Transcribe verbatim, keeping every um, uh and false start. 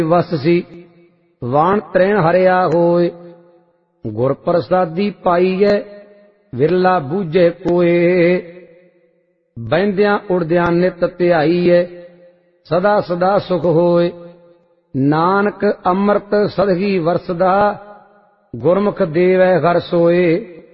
वससी वाण त्रैण हरिया होए। गुर प्रसादी पाईए विरला बूझे कोए। बहंदियां उड़दियां नित ध्याईए सदा सदा सुख होए। नानक अमृत सदगी वरसदा गुरमुख देवै घर सोए।